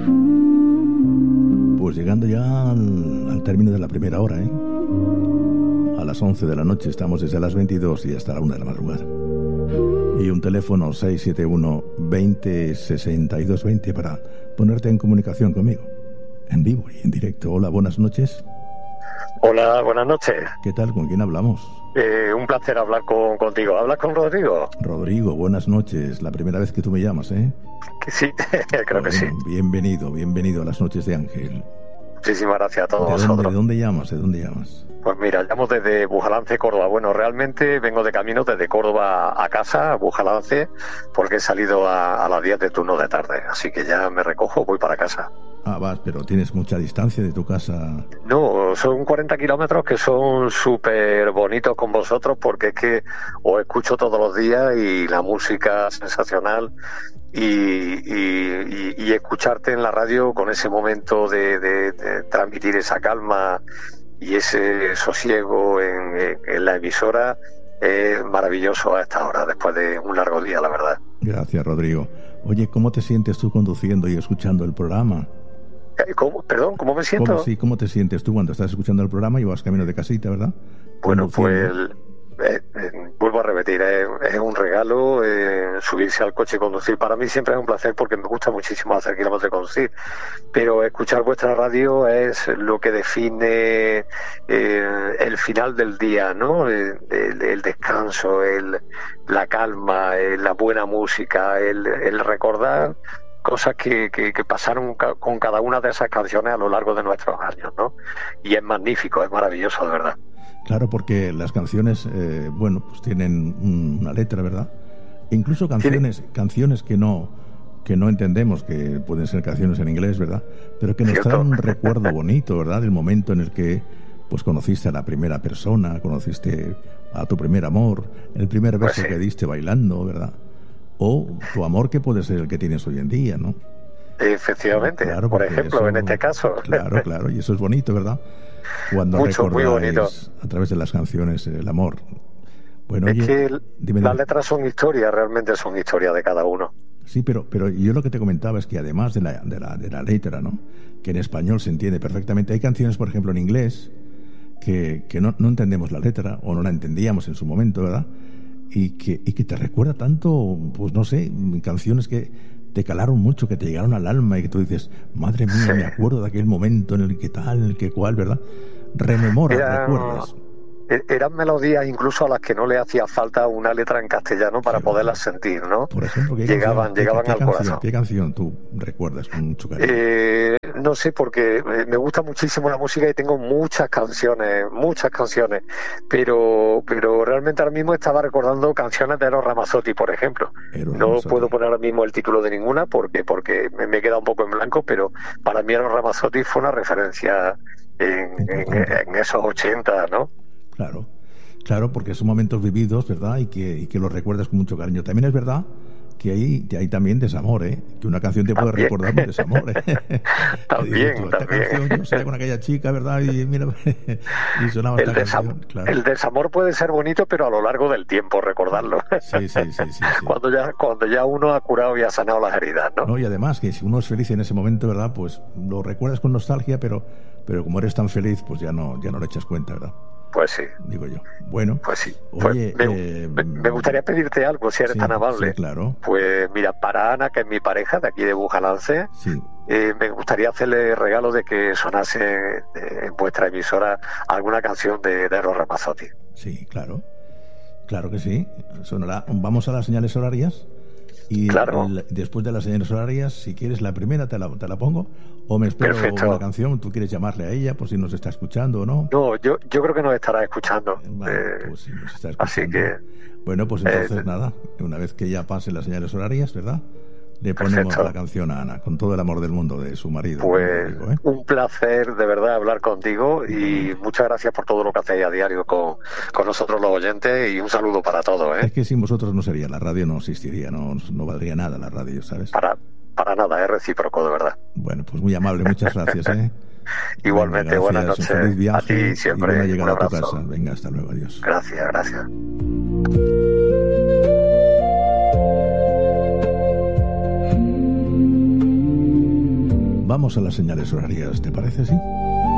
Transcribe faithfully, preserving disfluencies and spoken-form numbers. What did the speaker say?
Pues llegando ya al, al término de la primera hora, ¿eh? A las once de la noche, estamos desde las veintidós y hasta la una de la madrugada. Y un teléfono seis siete uno, veinte, sesenta y dos veinte para ponerte en comunicación conmigo, en vivo y en directo. Hola, buenas noches. Hola, buenas noches. ¿Qué tal? ¿Con quién hablamos? Eh, un placer hablar con, contigo. ¿Hablas con Rodrigo? Rodrigo, buenas noches. La primera vez que tú me llamas, ¿eh? Que sí, creo bueno, que sí. Bienvenido, bienvenido a las noches de Ángel. Muchísimas gracias a todos ¿De dónde, vosotros. ¿De dónde llamas? ¿De dónde llamas? Pues mira, llamo desde Bujalance, Córdoba. Bueno, realmente vengo de camino desde Córdoba a casa, a Bujalance, porque he salido a, a las diez de turno de tarde. Así que ya me recojo, voy para casa. Ah, vas, pero tienes mucha distancia de tu casa. No, son cuarenta kilómetros que son súper bonitos con vosotros, porque es que os escucho todos los días y la música sensacional. Y, y, y, y escucharte en la radio con ese momento de, de, de transmitir esa calma y ese sosiego en, en, en la emisora es maravilloso a esta hora, después de un largo día, la verdad. Gracias, Rodrigo. Oye, ¿cómo te sientes tú conduciendo y escuchando el programa? ¿Cómo? Perdón, ¿cómo me siento? ¿Cómo, sí, ¿cómo te sientes tú cuando estás escuchando el programa y vas camino de casita, verdad? Bueno, pues eh, eh, vuelvo a repetir, eh, es un regalo eh, subirse al coche y conducir. Para mí siempre es un placer porque me gusta muchísimo hacer kilómetros de conducir, pero escuchar vuestra radio es lo que define eh, el final del día, ¿no? El, el, el descanso, el, la calma, el, la buena música, el, el recordar cosas que, que, que pasaron ca- con cada una de esas canciones a lo largo de nuestros años, ¿no? Y es magnífico, es maravilloso, de verdad. Claro, porque las canciones, eh, bueno, pues tienen un, una letra, ¿verdad? Incluso canciones, ¿sí? canciones que no, que no entendemos, que pueden ser canciones en inglés, ¿verdad? Pero que nos ¿Cierto? traen un recuerdo bonito, ¿verdad? Del momento en el que, pues, conociste a la primera persona, conociste a tu primer amor, el primer beso pues sí. que diste bailando, ¿verdad? O tu amor que puede ser el que tienes hoy en día, ¿no? Efectivamente, claro, por ejemplo, eso, en este caso. Claro, claro, y eso es bonito, ¿verdad? Cuando Mucho, muy bonito. A través de las canciones el amor. Bueno, es oye, que dime, las dime. letras son historias, realmente son historias de cada uno. Sí, pero pero yo lo que te comentaba es que además de la, de la, de la letra, ¿no? Que en español se entiende perfectamente. Hay canciones, por ejemplo, en inglés que, que no, no entendemos la letra o no la entendíamos en su momento, ¿verdad? Y que, y que te recuerda tanto, pues no sé, canciones que te calaron mucho, que te llegaron al alma y que tú dices, madre mía, sí. me acuerdo de aquel momento en el que tal, en el que cual, ¿verdad? Rememora, Era, recuerdas. Eran melodías incluso a las que no le hacía falta una letra en castellano para sí, poderlas sentir, ¿no? Por ejemplo, ¿qué llegaban, canción, llegaban ¿qué, qué al canción, corazón. ¿Qué canción tú recuerdas con mucho cariño? Eh, no sé, porque me gusta muchísimo la música y tengo muchas canciones, muchas canciones, pero pero realmente ahora mismo estaba recordando canciones de Eros Ramazzotti, por ejemplo. Eros no Ramazzotti. Puedo poner ahora mismo el título de ninguna porque porque me he quedado un poco en blanco, pero para mí Eros Ramazzotti fue una referencia en, en, en esos ochenta, ¿no? Claro, claro, porque son momentos vividos, ¿verdad? Y que, y que los recuerdas con mucho cariño. También es verdad que hay, que hay también desamor, ¿eh? Que una canción te puede ¿También? recordar un desamor, ¿eh? También, tú, también. Canción, yo salía con aquella chica, ¿verdad? Y mira, y sonaba el esta desam- canción. Claro. El desamor puede ser bonito, pero a lo largo del tiempo recordarlo. Sí, sí, sí, sí, sí. Cuando ya, cuando ya uno ha curado y ha sanado las heridas, ¿no? No, y además que si uno es feliz en ese momento, ¿verdad? Pues lo recuerdas con nostalgia, pero, pero como eres tan feliz, pues ya no, ya no le echas cuenta, ¿verdad? Pues sí. Digo yo. Bueno. Pues sí. Oye, pues me, eh, me gustaría pedirte algo, si eres sí, tan amable. Sí, claro. Pues mira, para Ana, que es mi pareja de aquí de Bujalance, sí. eh, me gustaría hacerle regalo de que sonase eh, en vuestra emisora alguna canción de, de Eros Ramazzotti. Sí, claro. Claro que sí. Sonará. Vamos a las señales horarias. Y claro. el, después de las señales horarias, si quieres la primera te la, te la pongo o me espero Perfecto. Una canción, tú quieres llamarle a ella por si nos está escuchando o no. No, yo, yo creo que nos estará escuchando. Vale, eh, pues si nos está escuchando. Así que... Bueno, pues entonces eh, nada, una vez que ya pasen las señales horarias, ¿verdad? Le ponemos perfecto. La canción a Ana, con todo el amor del mundo de su marido. Pues digo, ¿eh? Un placer de verdad hablar contigo y sí. Muchas gracias por todo lo que hacéis a diario con, con nosotros los oyentes y un saludo para todos, ¿eh? Es que sin vosotros no sería, la radio no existiría, no, no valdría nada la radio, ¿sabes? Para, para nada, es recíproco, de verdad. Bueno, pues muy amable, muchas gracias, ¿eh? Igualmente, venga, buenas noches. Un feliz viaje a ti siempre. Y buena llegada un abrazo. A tu casa. Venga, hasta luego, adiós. Gracias, gracias. Vamos a las señales horarias, ¿te parece, sí?